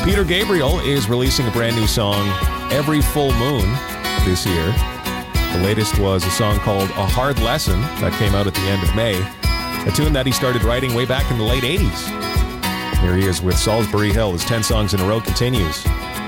Peter Gabriel is releasing a brand new song every full moon this year. The latest was a song called A Hard Lesson that came out at the end of May, a tune that he started writing way back in the late 80s. Here he is with Salisbury Hill as 10 Songs in a Row continues.